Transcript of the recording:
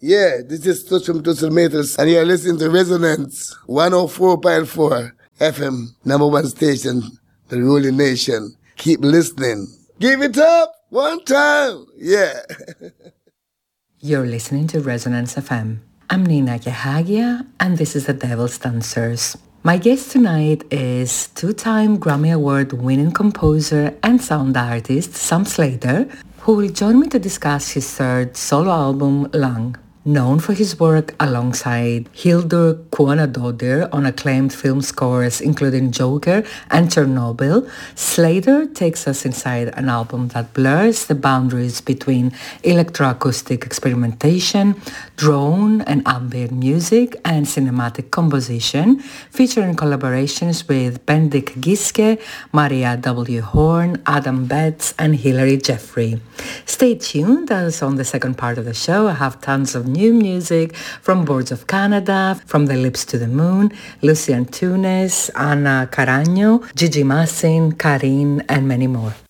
Yeah, this is Tushum Meters, and you're listening to Resonance 104.4 FM, number one station, the ruling nation. Keep listening. Give it up one time. Yeah. You're listening to Resonance FM. I'm Nina Yahagia, and this is The Devil's Dancers. My guest tonight is two-time Grammy Award-winning composer and sound artist Sam Slater, who will join me to discuss his third solo album, Lung. Known for his work alongside Hildur Guðnadóttir on acclaimed film scores including Joker and Chernobyl, Slater takes us inside an album that blurs the boundaries between electroacoustic experimentation, drone and ambient music, and cinematic composition, featuring collaborations with Bendik Giske, Maria W. Horn, Adam Betts, and Hilary Jeffrey. Stay tuned, as on the second part of the show I have tons of new music from Boards of Canada, From the Lips to the Moon, Lucy Antunes, Ana Caraño, Gigi Massin, Karin, and many more.